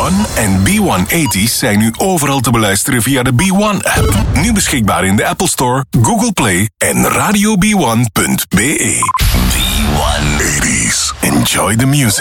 B1 en B180's zijn nu overal te beluisteren via de B1-app. Nu beschikbaar in de Apple Store, Google Play en radiob1.be. B180's. Enjoy the music.